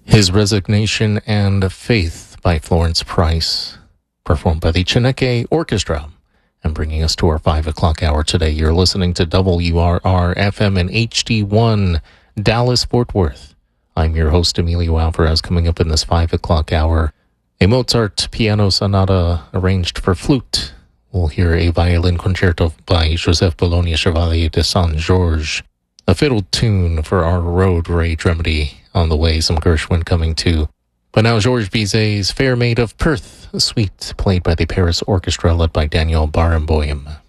His Resignation and Faith by Florence Price, performed by the Chineke Orchestra. And bringing us to our 5 o'clock hour today, you're listening to WRR-FM and HD1, Dallas-Fort Worth. I'm your host, Emilio Alvarez. Coming up in this 5 o'clock hour, a Mozart piano sonata arranged for flute. We'll hear a violin concerto by Joseph Bologna Chevalier de Saint-Georges, a fiddle tune for our road rage remedy on the way, some Gershwin coming too. But now Georges Bizet's Fair Maid of Perth, a suite played by the Paris Orchestra led by Daniel Barenboim.